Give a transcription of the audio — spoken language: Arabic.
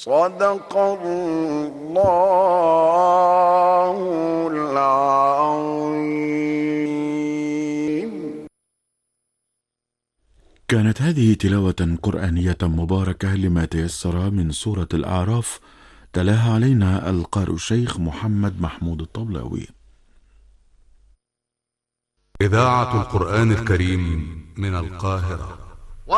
صدق الله العظيم. كانت هذه تلاوة قرآنية مباركة لما تيسر من سورة الأعراف، تلاها علينا القارئ الشيخ محمد محمود الطبلاوي. إذاعة القرآن الكريم من القاهرة.